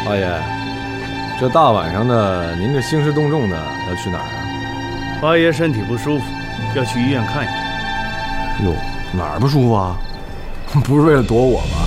八爷，这大晚上的，您这兴师动众的要去哪儿啊？ 八爷身体不舒服，要去医院看一看。 哟，哪儿不舒服啊？不是为了躲我吧？